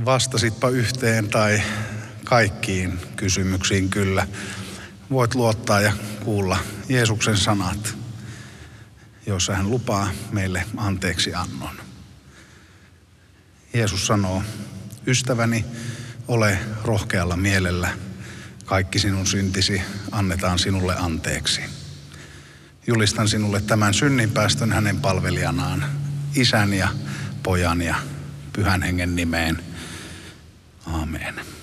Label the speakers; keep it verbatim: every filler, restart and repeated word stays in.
Speaker 1: Vastasitpa yhteen tai kaikkiin kysymyksiin kyllä. Voit luottaa ja kuulla Jeesuksen sanat, joissa hän lupaa meille anteeksi annon. Jeesus sanoo, ystäväni, ole rohkealla mielellä. Kaikki sinun syntisi annetaan sinulle anteeksi. Julistan sinulle tämän synninpäästön hänen palvelijanaan, Isän ja Pojan ja Pyhän Hengen nimeen. Aamen.